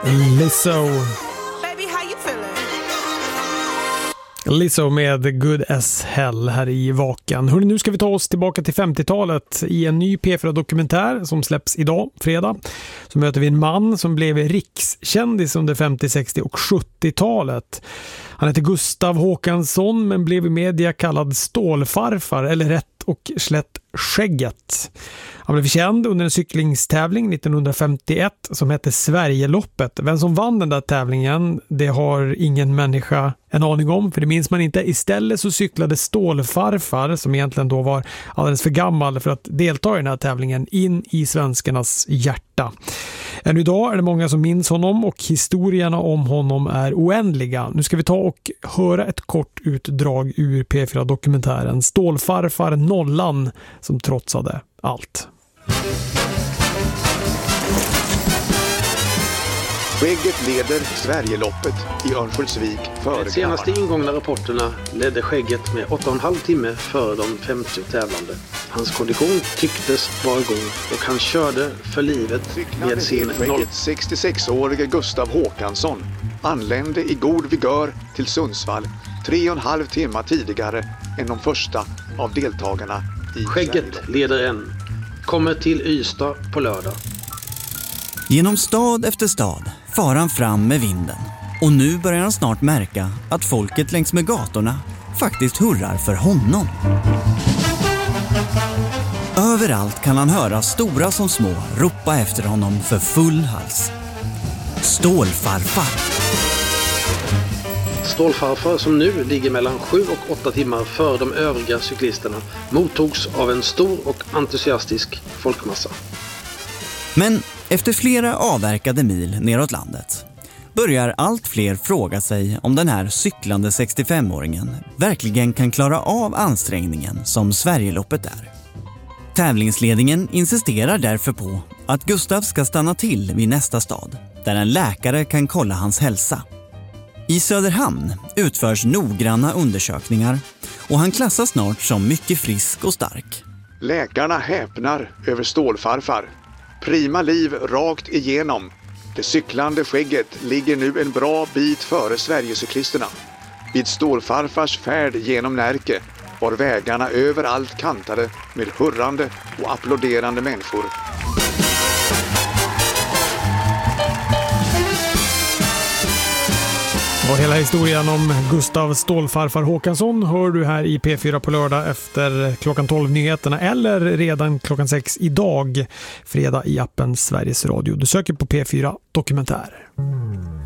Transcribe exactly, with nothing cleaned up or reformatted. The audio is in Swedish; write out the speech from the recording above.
Lizzo. Lizzo med Good as Hell här i Vakan. Hörrni, nu ska vi ta oss tillbaka till femtiotalet i en ny P fyra-dokumentär som släpps idag, fredag. Så möter vi en man som blev rikskändis under femtio-, sextio- och sjuttiotalet. Han heter Gustav Håkansson men blev i media kallad stålfarfar eller rätt och slätt skägget. Han blev känd under en cyklingstävling nittonhundrafemtioett som hette Sverigeloppet. Vem som vann den där tävlingen, det har ingen människa en aning om, för det minns man inte. Istället så cyklade stålfarfar, som egentligen då var alldeles för gammal för att delta i den här tävlingen, in i svenskarnas hjärta. Än idag är det många som minns honom och historierna om honom är oändliga. Nu ska vi ta och höra ett kort utdrag ur P fyra-dokumentären Stålfarfar Nollan som trotsade allt. Skägget leder Sverigeloppet i Örnsköldsvik före. De senaste ingångna rapporterna ledde Skägget med åtta och en halv timme före de femtio tävlande. Hans kondition tycktes vara igång och han körde för livet med sin noll. sextiosex-årige Gustav Håkansson anlände i god vigör till Sundsvall tre och en halv timme tidigare än de första av deltagarna i Skägget leder än. Kommer till Ystad på lördag. Genom stad efter stad far han fram med vinden. Och nu börjar han snart märka att folket längs med gatorna faktiskt hurrar för honom. Överallt kan han höra stora som små ropa efter honom för full hals. Stålfarfar. Stålfarfar, som nu ligger mellan sju och åtta timmar före de övriga cyklisterna, mottogs av en stor och entusiastisk folkmassa. Men efter flera avverkade mil neråt landet börjar allt fler fråga sig om den här cyklande sextiofemåringen verkligen kan klara av ansträngningen som Sverigeloppet är. Tävlingsledningen insisterar därför på att Gustav ska stanna till vid nästa stad där en läkare kan kolla hans hälsa. I Söderhamn utförs noggranna undersökningar och han klassas snart som mycket frisk och stark. Läkarna häpnar över stålfarfar. Prima liv rakt igenom. Det cyklande Skägget ligger nu en bra bit före Sverigecyklisterna. Vid stålfarfars färd genom Närke var vägarna överallt kantade med hurrande och applåderande människor. Och hela historien om Gustav Stålfarfar Håkansson hör du här i P fyra på lördag efter klockan tolv nyheterna eller redan klockan sex idag, fredag i appen Sveriges Radio. Du söker på P fyra Dokumentär.